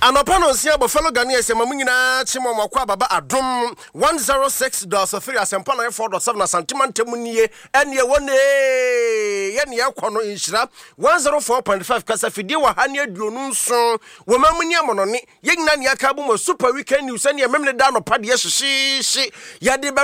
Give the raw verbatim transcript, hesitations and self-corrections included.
Anopano sia bo fellow Ghanaians e mamunyina chimo makwa baba adom one oh six point three asempana four point seven santimante munie ene wone ye ne yakono inhira one oh four point five kasa fidie wa ha ne aduonu nso wo mamunia monone ye nyina ne aka bu mo super weekend news ene memne da no pade hyehyehye ya de